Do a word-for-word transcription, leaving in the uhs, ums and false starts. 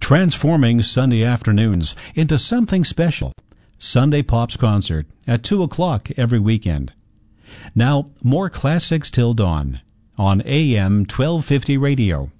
transforming Sunday afternoons into something special. Sunday Pops Concert at two o'clock every weekend. Now, more classics till dawn on A M twelve fifty radio.